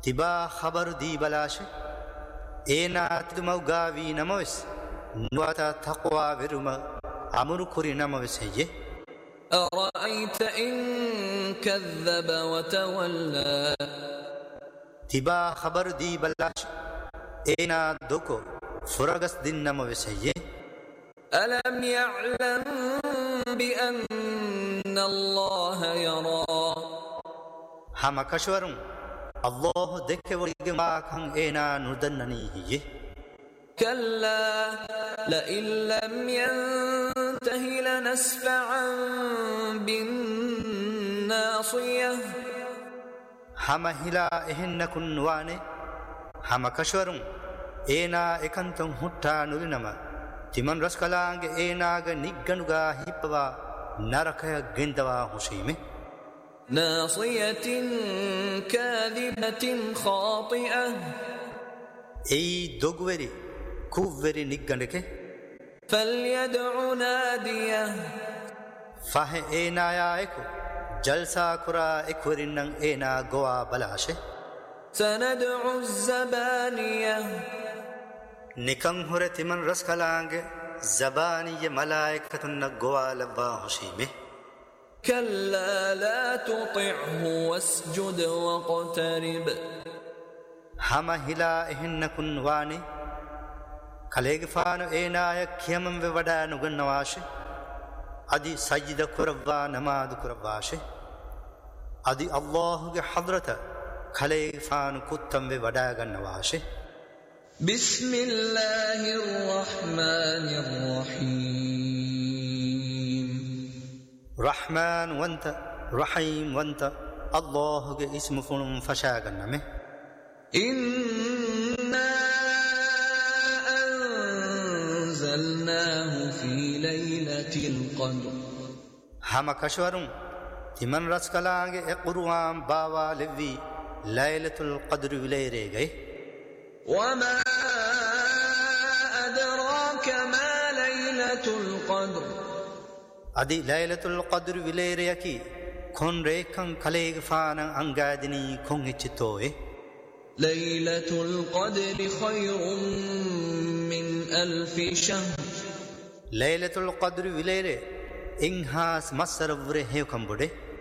තිබා خبر දී බලාශ ඒනාතිදු මව්ගාවී නමවෙස් නුවත තක්වා වෙරුම අමුරු කුරි නමවෙසෙයේ أرأيت إن كذب وتولى තිබා خبر දී බලාශ ඒනා දොකෝ ෆුරගස් දින් නමවෙසෙයේ ألم يعلم بأن الله يرى හම කෂවරුන් الله دكوري ما كان إنا ندننيه كلا لئن لم ينته لنسفعا بالناصية هم هلا إهن كنواني هم كشورون إنا إكنتم هتا نلنما تمن رسكلانگ إناغ نيغنوغا هيپوا نركيا گندوا حسيمه ناصية كاذبة خاطئة أي دوغوري كووري نيغندك فليدع ناديه فاه إنا يا إكو جلسا كرا إكورينن إنا غوا بلاشه سندع الزبانية نكن هرت من رسكلانگ زبانية ملائكة غوا لبا حسيمه كلا لا تطعه واسجد واقترب هما هلا إهن كنواني كليغ فانو إنايا كيمم ودا نغنواشي أدي سجد كربا نماذ كرباشي أدي الله حضرت كليغ فانو كتم ودا غنواشي بسم الله الرحمن الرحيم رحمن وانت رحيم وانت الله اسم فنم فشاغنمه إنا أنزلناه في ليلة القدر هم كشورون تمن رسكلانگ قرآن باوا لوي ليلة القدر وليري گئے وما أدراك ما ليلة القدر أدي ليلة القدر وليريكي كون ريكن كليغ فانا أنغادني كون هچتوه ليلة القدر خير من 1000 شهر ليلة القدر وليري إنهاس مصر وره هيو كمبوده